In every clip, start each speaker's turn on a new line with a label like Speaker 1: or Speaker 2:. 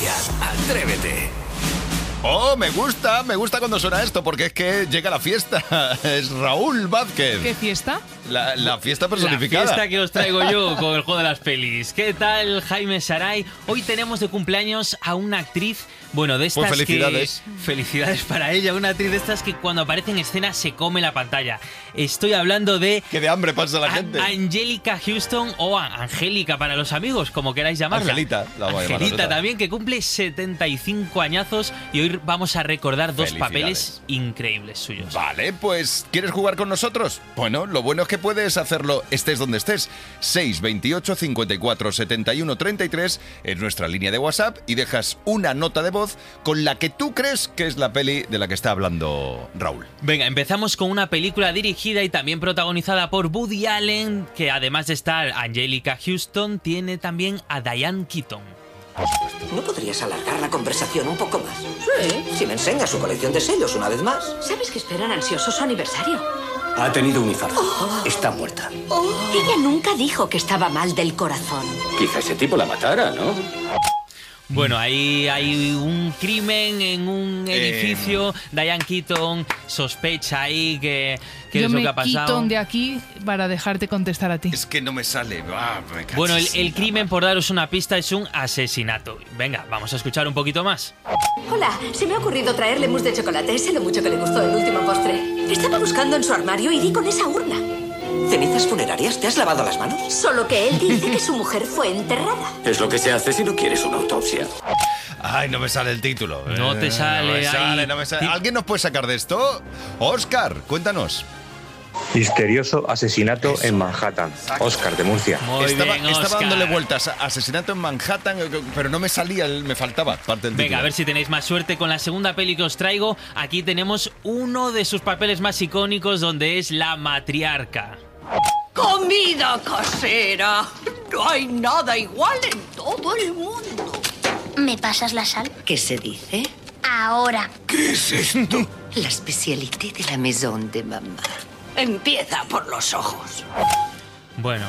Speaker 1: día. Atrévete.
Speaker 2: Oh, me gusta cuando suena esto, porque es que llega la fiesta. Es Raúl Vázquez.
Speaker 3: ¿Qué fiesta?
Speaker 2: La fiesta personificada.
Speaker 4: La fiesta que os traigo yo con el juego de las pelis. ¿Qué tal, Jaime Saray? Hoy tenemos de cumpleaños a una actriz, bueno, de estas
Speaker 2: pues felicidades.
Speaker 4: Felicidades para ella, una actriz de estas que cuando aparece en escena se come la pantalla. Estoy hablando de...
Speaker 2: Que de hambre pasa la gente.
Speaker 4: Angélica Houston o Angélica para los amigos, como queráis llamarla.
Speaker 2: Angelita, la voy a llamar.
Speaker 4: Angelita también, que cumple 75 añazos y hoy vamos a recordar dos papeles increíbles suyos.
Speaker 2: Vale, pues ¿quieres jugar con nosotros? Bueno, lo bueno es que puedes hacerlo estés donde estés. 628 54 71 33 es nuestra línea de WhatsApp y dejas una nota de voz con la que tú crees que es la peli de la que está hablando Raúl.
Speaker 4: Venga, empezamos con una película dirigida y también protagonizada por Woody Allen, que además de estar Angélica Houston, tiene también a Diane Keaton.
Speaker 5: ¿No podrías alargar la conversación un poco más? Sí. Si me enseña su colección de sellos una vez más.
Speaker 6: ¿Sabes que esperan ansioso su aniversario?
Speaker 1: Ha tenido un infarto. Está muerta.
Speaker 6: Ella nunca dijo que estaba mal del corazón.
Speaker 1: Quizá ese tipo la matara, ¿no?
Speaker 4: Bueno, ahí hay un crimen en un edificio. Diane Keaton sospecha ahí que
Speaker 3: Yo
Speaker 4: es lo
Speaker 3: me
Speaker 4: que ha pasado.
Speaker 3: quito de aquí para dejarte contestar a ti.
Speaker 2: Es que no me sale. Me
Speaker 4: Bueno, el
Speaker 2: cachis.
Speaker 4: crimen, por daros una pista, es un asesinato. Venga, vamos a escuchar un poquito más.
Speaker 6: Hola, se me ha ocurrido traerle mousse de chocolate. Sé lo mucho que le gustó el último postre. Estaba buscando en su armario y di con esa urna.
Speaker 5: ¿Cenizas funerarias? ¿Te has lavado las manos?
Speaker 6: Solo que él dice que su mujer fue enterrada.
Speaker 1: Es lo que se hace si no quieres una autopsia.
Speaker 2: Ay, no me sale el título.
Speaker 4: No te sale ahí.
Speaker 2: No me sale. ¿Alguien nos puede sacar de esto? Óscar, cuéntanos.
Speaker 7: Misterioso asesinato en Manhattan. Óscar, de Murcia.
Speaker 4: Estaba
Speaker 2: Estaba dándole vueltas a asesinato en Manhattan, pero no me salía, me faltaba parte del título.
Speaker 4: Venga, a ver si tenéis más suerte con la segunda peli que os traigo. Aquí tenemos uno de sus papeles más icónicos, donde es la matriarca.
Speaker 6: ¡Comida casera! No hay nada igual en todo el mundo.
Speaker 8: ¿Me pasas la sal?
Speaker 9: ¿Qué se dice?
Speaker 8: Ahora.
Speaker 1: ¿Qué es esto?
Speaker 9: La especialité de la maison de mamá.
Speaker 6: Empieza por los ojos.
Speaker 4: Bueno,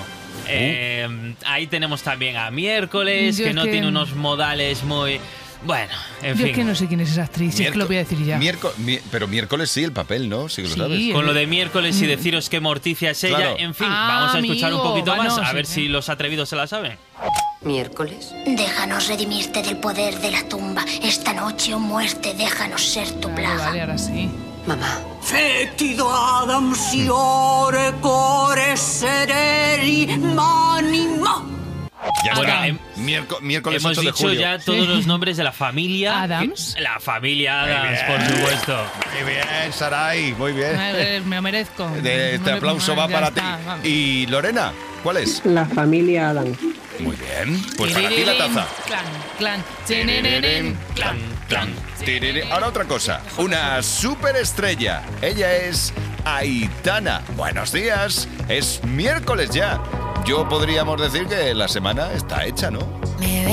Speaker 4: ahí tenemos también a Miércoles,
Speaker 3: Yo
Speaker 4: que
Speaker 3: es
Speaker 4: no
Speaker 3: que-
Speaker 4: tiene unos modales muy... Bueno, en
Speaker 3: Yo
Speaker 4: fin.
Speaker 3: es que no sé quién es esa actriz, si es que lo voy a decir ya.
Speaker 2: Pero miércoles sí, el papel, ¿no? Sí que lo
Speaker 3: Sí,
Speaker 2: sabes.
Speaker 4: Con lo de Miércoles y deciros que Morticia es ella.
Speaker 2: Claro.
Speaker 4: En fin,
Speaker 3: Ah,
Speaker 4: vamos a escuchar un
Speaker 3: amigo,
Speaker 4: poquito más,
Speaker 3: no,
Speaker 4: a
Speaker 3: sí,
Speaker 4: ver
Speaker 3: sí.
Speaker 4: si los atrevidos se la saben.
Speaker 9: ¿Miércoles?
Speaker 8: Déjanos redimirte del poder de la tumba. Esta noche, oh muerte, déjanos ser tu
Speaker 3: Vale,
Speaker 8: plaga.
Speaker 3: vale, ahora sí.
Speaker 9: Mamá.
Speaker 6: Fetido Adam siore core sereri manima.
Speaker 2: Ya
Speaker 4: Bueno,
Speaker 2: está. Miércoles
Speaker 4: Hemos
Speaker 2: 8 de
Speaker 4: dicho
Speaker 2: julio.
Speaker 4: ya todos los nombres de la familia.
Speaker 3: Adams.
Speaker 4: La familia
Speaker 2: Muy
Speaker 4: Adams,
Speaker 2: bien.
Speaker 4: por supuesto.
Speaker 2: Muy bien, Saray, muy bien.
Speaker 3: Me lo merezco.
Speaker 2: Este aplauso va
Speaker 3: Ya
Speaker 2: para
Speaker 3: está,
Speaker 2: ti.
Speaker 3: vamos.
Speaker 2: Y Lorena, ¿cuál es?
Speaker 10: La familia Adam.
Speaker 2: Muy bien, pues para ti la taza.
Speaker 3: Clan, clan, chenenenen,
Speaker 2: Clan, clan, tiriri. Ahora otra cosa, una superestrella. Ella es Aitana. Buenos días, es miércoles ya. Podríamos decir que la semana está hecha, ¿no?